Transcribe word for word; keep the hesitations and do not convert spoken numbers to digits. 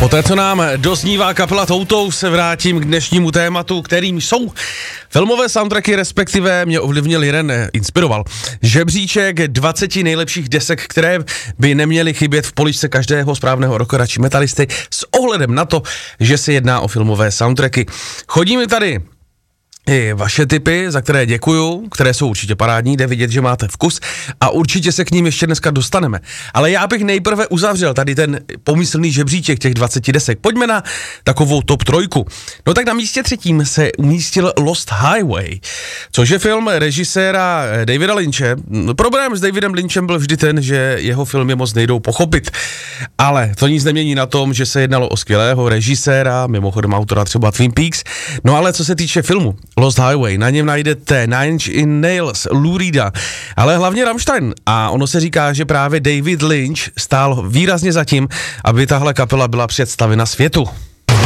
Poté, co nám doznívá kapela Toutou, se vrátím k dnešnímu tématu, kterým jsou filmové soundtracky, respektive mě ovlivnil jeden, inspiroval. Žebříček dvaceti nejlepších desek, které by neměly chybět v poličce každého správného rockera či metalisty s ohledem na to, že se jedná o filmové soundtracky. Chodí mi tady i vaše tipy, za které děkuju, které jsou určitě parádní, jde vidět, že máte vkus a určitě se k ním ještě dneska dostaneme. Ale já bych nejprve uzavřel tady ten pomyslný žebříček těch dvaceti desek. Pojďme na takovou top trojku. No tak na místě třetím se umístil Lost Highway, což je film režiséra Davida Lynche. Problém s Davidem Lynchem byl vždy ten, že jeho filmy moc nejdou pochopit. Ale to nic nemění na tom, že se jednalo o skvělého režiséra, mimochodem autora třeba Twin Peaks. No ale co se týče filmu Lost Highway, na něm najdete Nine Inch Nails, Lou Reeda, ale hlavně Rammstein. A ono se říká, že právě David Lynch stál výrazně za tím, aby tahle kapela byla představena světu.